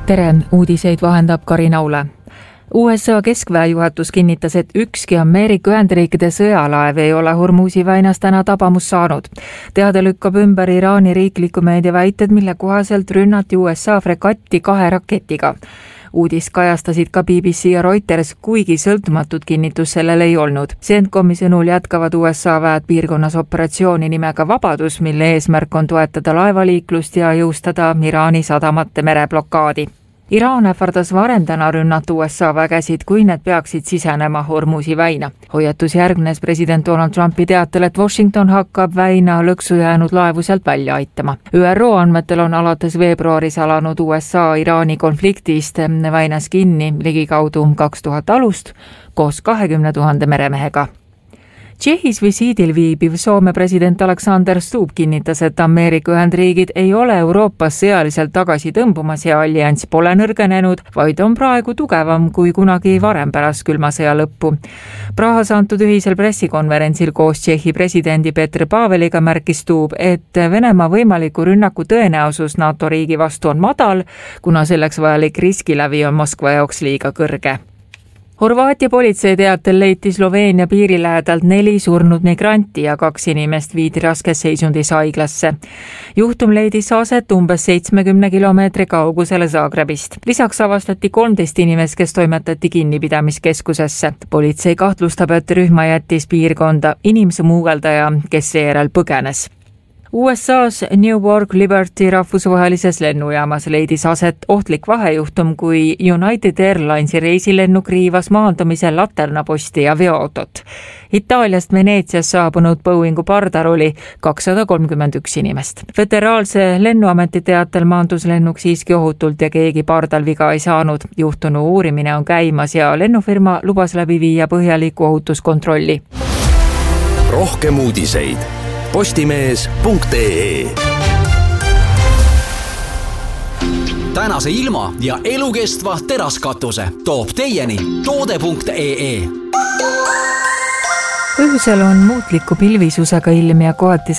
Tere, uudiseid vahendab Karina Ule. USA keskväe juhatus kinnitas, et ükski Ameerika Ühendriikide sõjalaev ei ole Hormuzi väinas täna tabamust saanud. Teade lükkab ümber Iraani riikliku meedia väited, mille kohaselt rünnati USA fregatti 2 raketiga. Uudist kajastasid ka BBC ja Reuters, kuigi sõltumatut kinnitust sellel ei olnud. CENTCOMi sõnul jätkavad USA väed piirkonnas operatsiooni nimega Vabadus, mille eesmärk on toetada laevaliiklust ja jõustada Iraani sadamate mereblokaadi. Iraan ähvardas varem täna rünnata USA vägesid, kui need peaksid sisenema Hormuzi väina. Hoiatus järgnes president Donald Trumpi teatel, et Washington hakkab väina lõksu jäänud laevu sealt välja aitama. ÜRO andmetel on alates veebruaris alanud USA-Iraani konfliktist väinas kinni ligikaudu 2000 alust koos 20 000 meremehega. Tšehhis visiidil viibiv Soome president Alexander Stubb kinnitas, et Ameerika Ühendriigid ei ole Euroopas sõjaliselt tagasi tõmbumas ja allianss pole nõrgenenud, vaid on praegu tugevam kui kunagi varem pärast külma sõja lõppu. Prahas antud ühisel pressikonverentsil koos Tšehhi presidendi Petr Paveliga märkis Stubb, et Venemaa võimaliku rünnaku tõenäosus NATO riigi vastu on madal, kuna selleks vajalik riskilävi on Moskva jaoks liiga kõrge. Horvaatia politsei teatel leiti Sloveenia piiri lähedalt 4 surnud migranti ja 2 inimest viidi raskes seisundis haiglasse. Juhtum leidis aset umbes 70 kilomeetri kaugusele Zagrebist. Lisaks avastati 13 inimest, kes toimetati kinnipidamiskeskusesse. Politsei kahtlustab, et rühma jättis piirkonda inimsmuugeldaja, kes seejärel põgenes. USA's Newark Liberty rahvusvahelises lennujaamas leidis aset ohtlik vahejuhtum, kui United Airlinesi reisilennuk riivas maandumisel laternaposti ja veoautot. Itaaliast Veneetsias saabunud Boeingu pardal oli 231 inimest. Föderaalse lennuameti teatel maandus lennuk siiski ohutult ja keegi pardal viga ei saanud. Juhtunu uurimine on käimas ja lennufirma lubas läbi viia põhjaliku ohutuskontrolli. Rohkem uudiseid postimees.ee. Tänase ilma ja elukestva teraskatuse toob teieni toode.ee. Öösel on muutliku pilvisusega ilm ja kohati